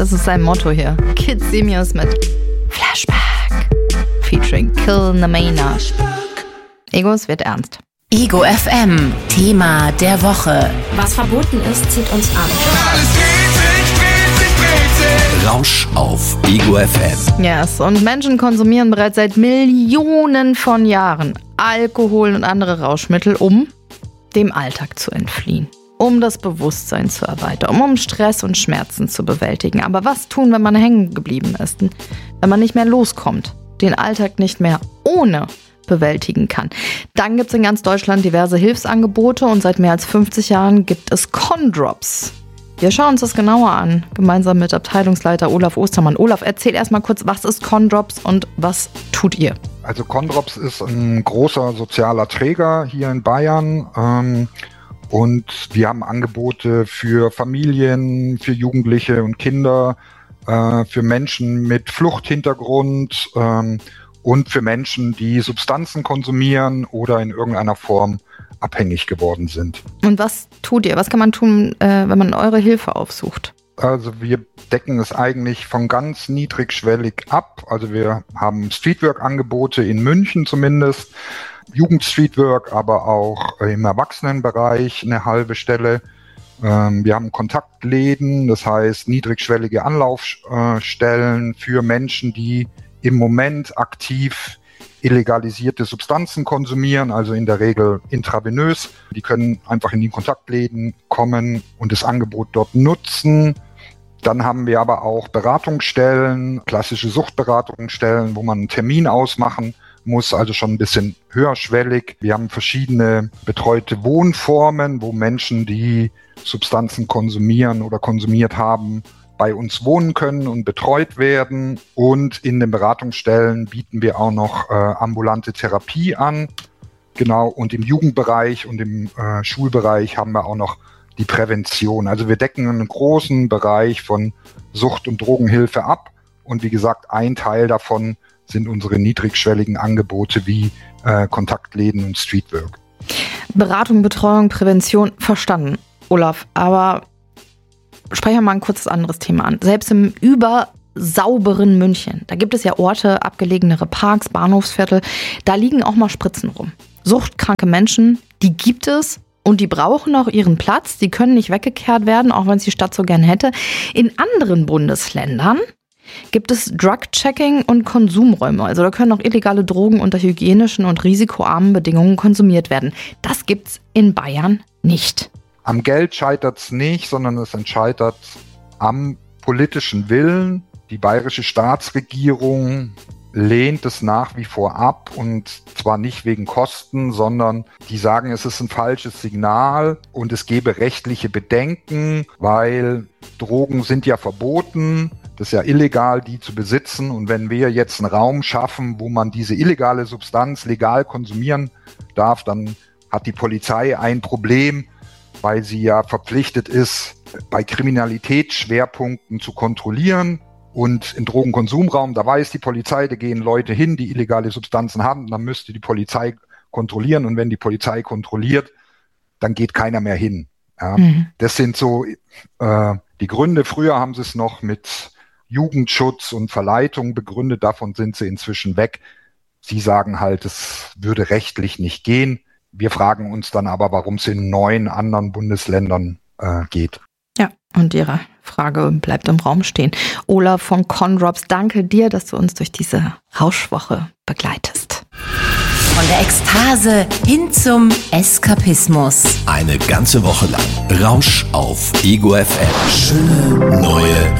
Das ist sein Motto hier. Kid Simios mit Flashback featuring Kill Namena. Ego, es wird ernst. Ego FM, Thema der Woche. Was verboten ist, zieht uns an. Rausch auf Ego FM. Yes, und Menschen konsumieren bereits seit Millionen von Jahren Alkohol und andere Rauschmittel, um dem Alltag zu entfliehen, um das Bewusstsein zu erweitern, um Stress und Schmerzen zu bewältigen. Aber was tun, wenn man hängen geblieben ist, wenn man nicht mehr loskommt, den Alltag nicht mehr ohne bewältigen kann? Dann gibt es in ganz Deutschland diverse Hilfsangebote und seit mehr als 50 Jahren gibt es Condrops. Wir schauen uns das genauer an, gemeinsam mit Abteilungsleiter Olaf Ostermann. Olaf, erzähl erstmal kurz, was ist Condrops und was tut ihr? Also Condrops ist ein großer sozialer Träger hier in Bayern und wir haben Angebote für Familien, für Jugendliche und Kinder, für Menschen mit Fluchthintergrund und für Menschen, die Substanzen konsumieren oder in irgendeiner Form abhängig geworden sind. Und was tut ihr? Was kann man tun, wenn man eure Hilfe aufsucht? Also wir decken es eigentlich von ganz niedrigschwellig ab. Also wir haben Streetwork-Angebote in München zumindest, Jugendstreetwork, aber auch im Erwachsenenbereich eine halbe Stelle. Wir haben Kontaktläden, das heißt niedrigschwellige Anlaufstellen für Menschen, die im Moment aktiv illegalisierte Substanzen konsumieren, also in der Regel intravenös. Die können einfach in die Kontaktläden kommen und das Angebot dort nutzen. Dann haben wir aber auch Beratungsstellen, klassische Suchtberatungsstellen, wo man einen Termin ausmachen muss, also schon ein bisschen höherschwellig. Wir haben verschiedene betreute Wohnformen, wo Menschen, die Substanzen konsumieren oder konsumiert haben, bei uns wohnen können und betreut werden. Und in den Beratungsstellen bieten wir auch noch ambulante Therapie an. Genau, und im Jugendbereich und im Schulbereich haben wir auch noch die Prävention. Also wir decken einen großen Bereich von Sucht- und Drogenhilfe ab. Und wie gesagt, ein Teil davon sind unsere niedrigschwelligen Angebote wie Kontaktläden und Streetwork. Beratung, Betreuung, Prävention, verstanden, Olaf. Aber sprechen wir mal ein kurzes anderes Thema an. Selbst im übersauberen München, da gibt es ja Orte, abgelegenere Parks, Bahnhofsviertel, da liegen auch mal Spritzen rum. Suchtkranke Menschen, die gibt es und die brauchen auch ihren Platz. Die können nicht weggekehrt werden, auch wenn es die Stadt so gern hätte. In anderen Bundesländern gibt es Drug-Checking und Konsumräume. Also da können auch illegale Drogen unter hygienischen und risikoarmen Bedingungen konsumiert werden. Das gibt's in Bayern nicht. Am Geld scheitert es nicht, sondern es scheitert am politischen Willen. Die bayerische Staatsregierung lehnt es nach wie vor ab und zwar nicht wegen Kosten, sondern die sagen, es ist ein falsches Signal und es gebe rechtliche Bedenken, weil Drogen sind ja verboten. Das ist ja illegal, die zu besitzen. Und wenn wir jetzt einen Raum schaffen, wo man diese illegale Substanz legal konsumieren darf, dann hat die Polizei ein Problem, weil sie ja verpflichtet ist, bei Kriminalitätsschwerpunkten zu kontrollieren. Und im Drogenkonsumraum, da weiß die Polizei, da gehen Leute hin, die illegale Substanzen haben, dann müsste die Polizei kontrollieren. Und wenn die Polizei kontrolliert, dann geht keiner mehr hin. Ja. Das sind so die Gründe. Früher haben sie es noch mit Jugendschutz und Verleitung begründet. Davon sind sie inzwischen weg. Sie sagen halt, es würde rechtlich nicht gehen. Wir fragen uns dann aber, warum es in 9 anderen Bundesländern geht. Ja, und Ihre Frage bleibt im Raum stehen. Olaf von Condrops, danke dir, dass du uns durch diese Rauschwoche begleitest. Von der Ekstase hin zum Eskapismus. Eine ganze Woche lang Rausch auf Ego FM. Schöne neue